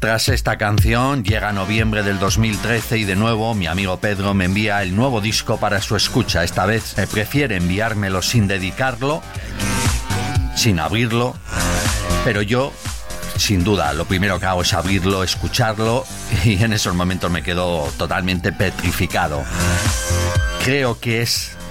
Tras esta canción llega noviembre del 2013 y de nuevo mi amigo Pedro me envía el nuevo disco para su escucha. Esta vez prefiere enviármelo sin dedicarlo, sin abrirlo, pero yo, sin duda, lo primero que hago es abrirlo, escucharlo, y en esos momentos me quedo totalmente petrificado. Creo que es